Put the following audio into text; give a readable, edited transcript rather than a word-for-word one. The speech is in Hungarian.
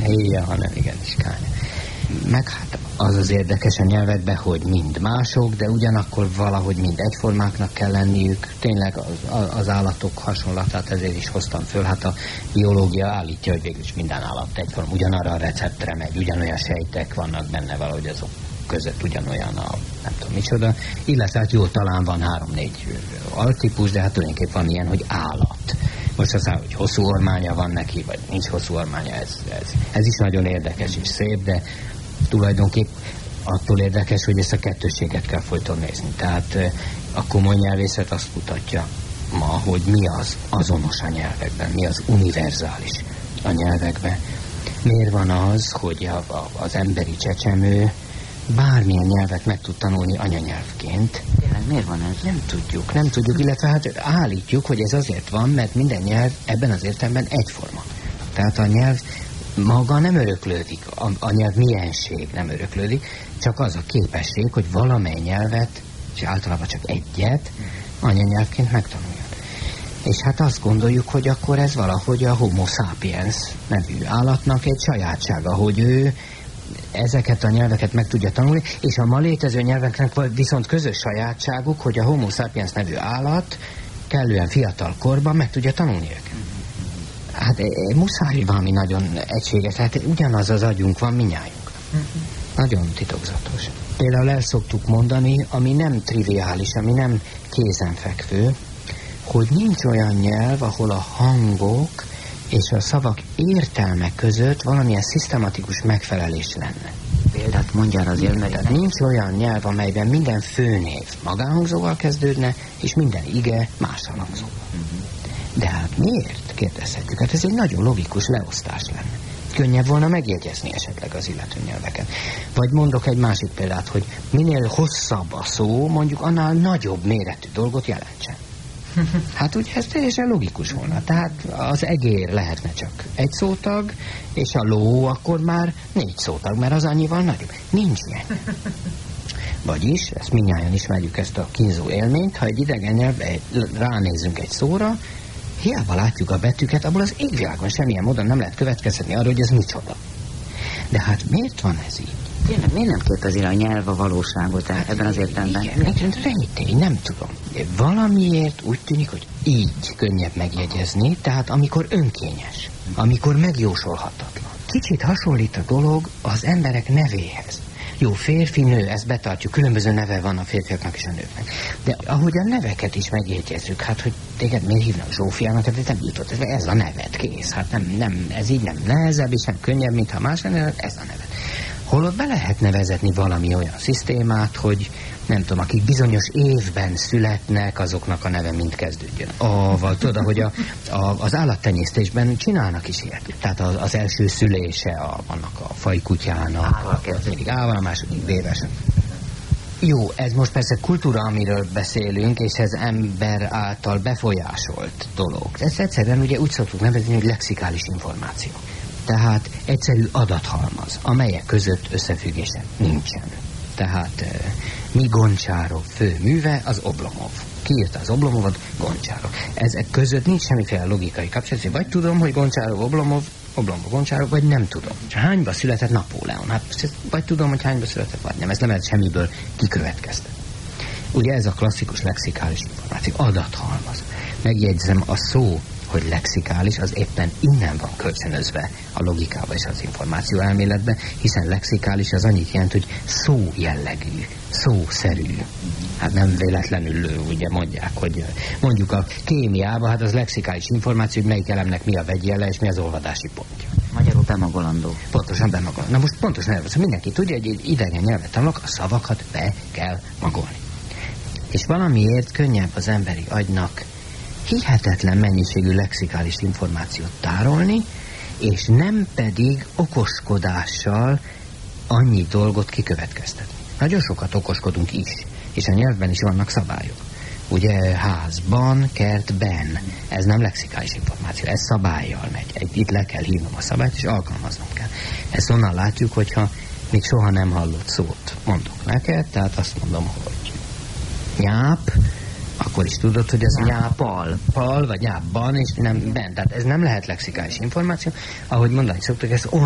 héja, hanem igenis kánya. Meg hát az érdekes a nyelvekben, hogy mind mások, de ugyanakkor valahogy mind egyformáknak kell lenniük. Tényleg az állatok hasonlatát ezért is hoztam föl. Hát a biológia állítja, hogy végülis minden állat egyforma, ugyanarra a receptre megy, ugyanolyan sejtek vannak benne valahogy azok között ugyanolyan a nem tudom micsoda. Illetve hát jó, talán van 3-4 altípus, de hát tulajdonképpen van ilyen, hogy állat. Most aztán, hogy hosszú ormánya van neki, vagy nincs hosszú ormánya, ez is nagyon érdekes és szép, de tulajdonképp attól érdekes, hogy ezt a kettősséget kell folyton nézni. Tehát a komoly nyelvészet azt kutatja ma, hogy mi az azonos a nyelvekben, mi az univerzális a nyelvekben. Miért van az, hogy az emberi csecsemő bármilyen nyelvet meg tud tanulni anyanyelvként? Miért van ez? Nem tudjuk, illetve hát állítjuk, hogy ez azért van, mert minden nyelv ebben az értelemben egyforma. Tehát a nyelv maga nem öröklődik, a nyelv milyenség nem öröklődik, csak az a képesség, hogy valamely nyelvet, és általában csak egyet, anyanyelvként megtanuljon. És hát azt gondoljuk, hogy akkor ez valahogy a Homo sapiens nevű állatnak egy sajátsága, hogy ő ezeket a nyelveket meg tudja tanulni, és a ma létező nyelveknek viszont közös sajátságuk, hogy a Homo sapiens nevű állat kellően fiatal korban meg tudja tanulni őket. Hát muszáj valami nagyon egységes, hát ugyanaz az agyunk van minnyájunk. Nagyon titokzatos. Például el szoktuk mondani, ami nem triviális, ami nem kézenfekvő, hogy nincs olyan nyelv, ahol a hangok és a szavak értelme között valamilyen szisztematikus megfelelés lenne. Példát mondjál azért, mert nincs olyan nyelv, amelyben minden főnév magánhangzóval kezdődne, és minden ige más hangzóval. De hát miért? Kérdezhetjük. Hát ez egy nagyon logikus leosztás lenne. Könnyebb volna megjegyezni esetleg az illető nyelveket. Vagy mondok egy másik példát, hogy minél hosszabb a szó, mondjuk annál nagyobb méretű dolgot jelentsen. Hát ugye ez teljesen logikus volna. Tehát az egér lehetne csak egy szótag, és a ló akkor már 4 szótag, mert az annyival nagyobb. Nincs ilyen. Vagyis, ezt mindnyájan ismerjük, ezt a kínzó élményt, ha egy idegen nyelvben ránézünk egy szóra, hiába látjuk a betűket, abból az égvilágon semmilyen módon nem lehet következtetni arra, hogy ez micsoda. De hát miért van ez így? Tényleg, miért nem képezi a nyelv a valóságot ebben az értelemben? Igen, rejtély, nem tudom. Valamiért úgy tűnik, hogy így könnyebb megjegyezni, tehát amikor önkényes, amikor megjósolhatatlan. Kicsit hasonlít a dolog az emberek nevéhez. Jó, férfi, nő, ezt betartjuk, különböző neve van a férfiaknak és a nőknek. De ahogy a neveket is megjegyezzük, hát hogy téged miért hívnak Zsófiának, hát ez nem jutott, ez a neved, kész. Hát nem, ez így nem nehezebb és nem könnyebb, mintha más lenne, ez a neved. Holott be lehetne vezetni valami olyan szisztémát, hogy nem tudom, akik bizonyos évben születnek, azoknak a neve mind kezdődjön. Vagy tudod, hogy az állattenyésztésben csinálnak is ilyet. Tehát az első szülése annak a fajkutyának, az mindig A van, a második B-vel. Jó, ez most persze kultúra, amiről beszélünk, és ez ember által befolyásolt dolog. Ez egyszerűen ugye úgy szoktuk nevezni, hogy lexikális információ. Tehát egyszerű adathalmaz, amelyek között összefüggése nincsen. Tehát mi Goncsárov fő műve az Oblomov. Kiírta az Oblomovot? Goncsárov. Ezek között nincs semmiféle logikai kapcsolat. Vagy tudom, hogy Goncsárov, Oblomov, Goncsárov, vagy nem tudom. Hányba született Napóleon? Hát vagy tudom, hogy hányba született, vagy nem. Ez nem lehet semmiből kikövetkeztetni. Ugye ez a klasszikus lexikális információ. Adathalmaz. Megjegyzem, a szó, hogy lexikális, az éppen innen van kölcsönözve a logikába és az információ elméletbe, hiszen lexikális az annyit jelent, hogy szó jellegű, szószerű. Hát nem véletlenül ugye mondják, hogy mondjuk a kémiában, hát az lexikális információ, hogy melyik elemnek mi a vegyjele és mi az olvadási pontja. Magyarul bemagolandó. Pontosan bemagolandó. Na most pontosan erről, mindenki tudja, hogy egy idegen nyelvet tanulok, a szavakat be kell magolni. És valamiért könnyebb az emberi agynak hihetetlen mennyiségű lexikális információt tárolni, és nem pedig okoskodással annyi dolgot kikövetkeztetni. Nagyon sokat okoskodunk is, és a nyelvben is vannak szabályok. Ugye házban, kertben, ez nem lexikális információ, ez szabállyal megy. Itt le kell hívnom a szabályt, és alkalmaznom kell. Ezt onnan látjuk, hogyha még soha nem hallott szót mondok neked, tehát azt mondom, hogy nyáp, akkor is tudod, hogy ez nyápal, pal, vagy nyápban, és nem bent. Tehát ez nem lehet lexikális információ. Ahogy mondani szoktuk, ez